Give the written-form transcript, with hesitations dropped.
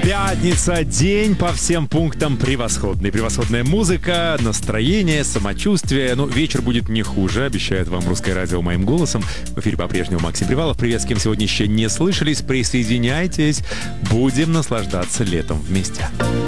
Пятница, день по всем пунктам превосходный. Превосходная музыка, настроение, самочувствие. Ну, вечер будет не хуже, обещает вам Русское радио моим голосом. В эфире по-прежнему Максим Привалов. Привет, с кем сегодня еще не слышались. Присоединяйтесь. Будем наслаждаться летом вместе.